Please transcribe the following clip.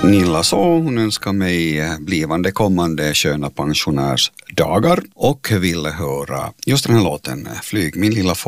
Nilla så hon önskar mig blivande kommande sköna pensionärsdagar och ville höra just den här låten Flyg min lilla fågel.